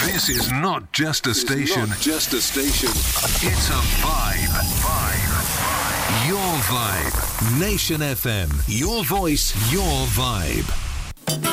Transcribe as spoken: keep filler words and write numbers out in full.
This is not just a It's station. not just a station. It's a vibe. Vibe. Your vibe. Nation F M. Your voice, your vibe.